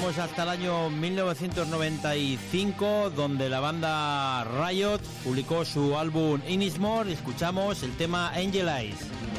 vamos hasta el año 1995, donde la banda Riot publicó su álbum Innismore y escuchamos el tema Angel Eyes.